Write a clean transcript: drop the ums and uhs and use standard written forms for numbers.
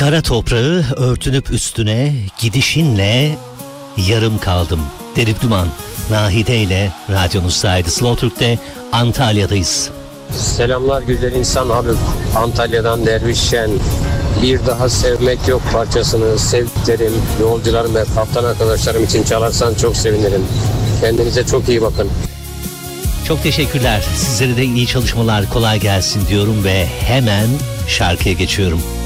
Kara toprağı örtünüp üstüne gidişinle yarım kaldım. Derip Duman, Nahide ile radyonuzdaydı. Slow Türk'te Antalya'dayız. Selamlar güzel insan Haluk. Antalya'dan Derviş Şen. Bir daha sevmek yok parçasını sevdiklerim, yolcularım ve kaptan arkadaşlarım için çalarsan çok sevinirim. Kendinize çok iyi bakın. Çok teşekkürler. Sizlere de iyi çalışmalar, kolay gelsin diyorum ve hemen şarkıya geçiyorum.